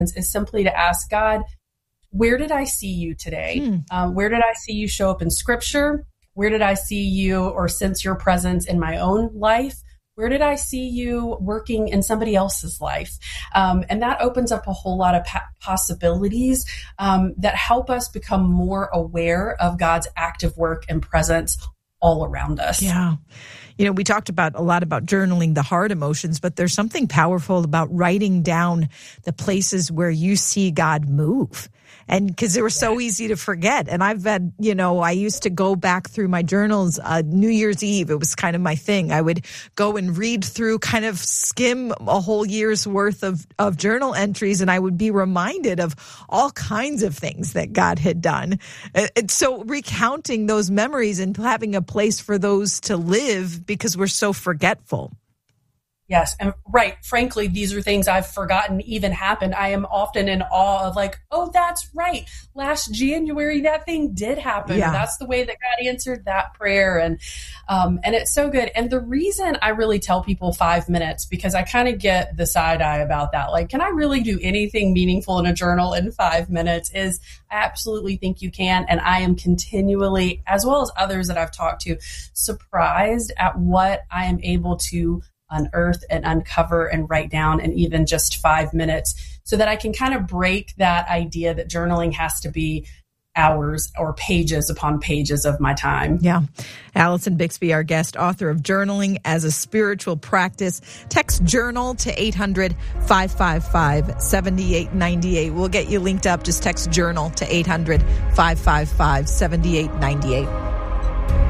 is simply to ask God, where did I see you today? Where did I see you show up in scripture? Where did I see you or sense your presence in my own life? Where did I see you working in somebody else's life? And that opens up a whole lot of possibilities that help us become more aware of God's active work and presence all around us. Yeah. We talked a lot about journaling the hard emotions, but there's something powerful about writing down the places where you see God move. And because they were so easy to forget. And I've had, I used to go back through my journals, New Year's Eve. It was kind of my thing. I would go and read through, kind of skim a whole year's worth of journal entries. And I would be reminded of all kinds of things that God had done. And so recounting those memories and having a place for those to live because we're so forgetful. Yes. And right. Frankly, these are things I've forgotten even happened. I am often in awe of oh, that's right. Last January, that thing did happen. Yeah. That's the way that God answered that prayer. And it's so good. And the reason I really tell people 5 minutes, because I kind of get the side eye about that. Can I really do anything meaningful in a journal in 5 minutes? Is I absolutely think you can. And I am continually, as well as others that I've talked to, surprised at what I am able to unearth and uncover and write down in even just 5 minutes, so that I can kind of break that idea that journaling has to be hours or pages upon pages of my time. Yeah. Allison Bixby, our guest, author of Journaling as a Spiritual Practice. Text journal to 800-555-7898. We'll get you linked up. Just text journal to 800-555-7898.